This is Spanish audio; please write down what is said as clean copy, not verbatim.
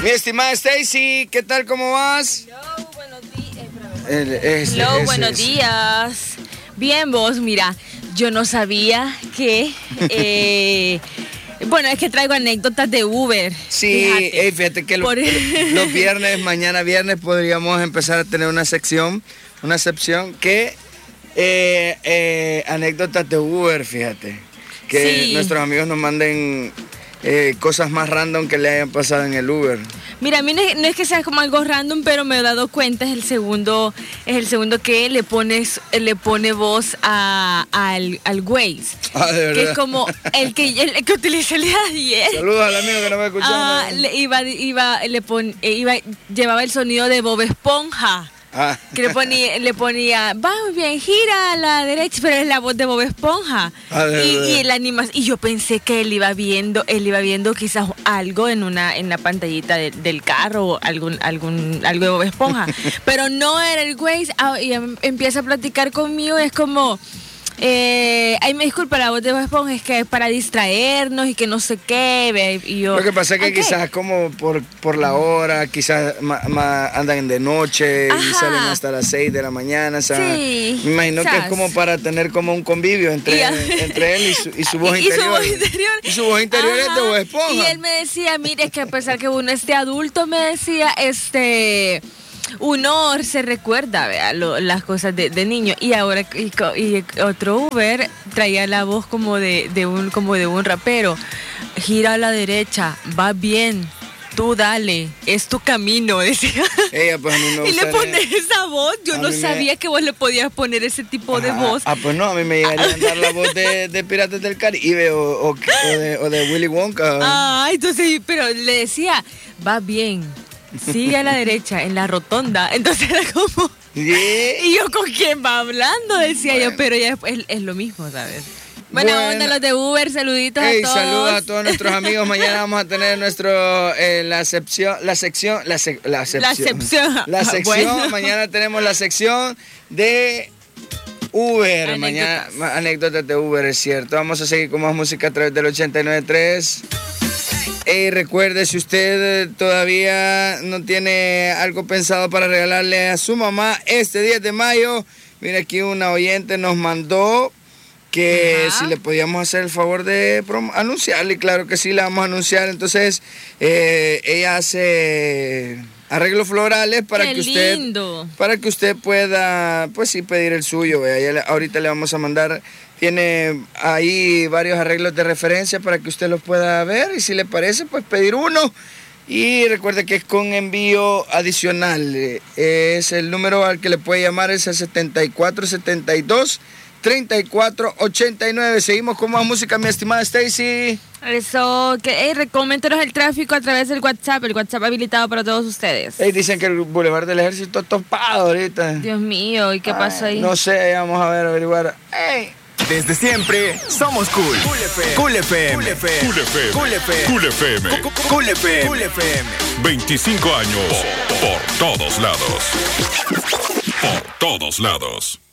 Mi estimada Stacy, ¿qué tal? ¿Cómo vas? Hello, buenos días. Bien, vos, mira, yo no sabía que... bueno, es que traigo anécdotas de Uber. Sí, fíjate que los viernes, mañana viernes, podríamos empezar a tener una sección que... anécdotas de Uber, fíjate. Que sí, nuestros amigos nos manden cosas más random que le hayan pasado en el Uber. Mira, a mí no es que sea como algo random, pero me he dado cuenta, es el segundo que le pone voz al Waze. Ah, de verdad. Que es como el que utilicé el día de ayer. Saludos al amigo que no me escuchaba. Llevaba el sonido de Bob Esponja. Que le ponía, vamos bien, gira a la derecha, pero es la voz de Bob Esponja. Y la animación, y yo pensé que él iba viendo quizás algo en la pantallita del carro o algo de Bob Esponja. Pero no era el Waze. Y empieza a platicar conmigo, es como... ay, me disculpa, la voz de Bob Esponja es que es para distraernos y que no sé qué. Y yo, lo que pasa es que quizás como por la hora, quizás andan de noche. Ajá. Y salen hasta las 6 de la mañana. O sea, sí, me imagino que es como para tener como un convivio entre él y su voz interior. Y su voz interior es de Bob Esponja. Y él me decía, mire, es que a pesar que uno esté adulto, me decía, uno se recuerda, vea, las cosas de niño. Y ahora y otro Uber traía la voz como de un rapero. Gira a la derecha, va bien, tú dale, es tu camino, decía. Pues a mí me y le pones esa voz. Yo no sabía que vos le podías poner ese tipo de voz. Pues no, a mí me llegaría a dar la voz de Piratas del Caribe o de Willy Wonka. Entonces, pero le decía, va bien, sigue a la derecha, en la rotonda. Entonces era como... Y yo, ¿con quién va hablando? Decía yo, pero ya es lo mismo, ¿sabes? Buena onda los de Uber, saluditos a todos. Saludos a todos nuestros amigos. Mañana vamos a tener la sección. Bueno. Mañana tenemos la sección de Uber. Mañana anécdotas de Uber, es cierto. Vamos a seguir con más música a través del 89.3. Recuerde, si usted todavía no tiene algo pensado para regalarle a su mamá este 10 de mayo, mire, aquí una oyente nos mandó que si le podíamos hacer el favor de anunciarle. Claro que sí, la vamos a anunciar. Entonces, ella hace arreglos florales para que usted pueda, pues sí, pedir el suyo. Ahorita le vamos a mandar. Tiene ahí varios arreglos de referencia para que usted los pueda ver y si le parece, pues pedir uno. Y recuerde que es con envío adicional. Es el número al que le puede llamar, es el 7472-3489. Seguimos con más música, mi estimada Stacy. Eso, coméntenos el tráfico a través del WhatsApp, el WhatsApp habilitado para todos ustedes. Dicen que el Boulevard del Ejército está topado ahorita. Dios mío, ¿y qué pasa ahí? No sé, vamos a averiguar. Desde siempre somos cool. Cool FM. Cool FM. Cool FM. Cool FM. Cool FM. Cool FM. Cool FM. 25 años por todos lados. Por todos lados.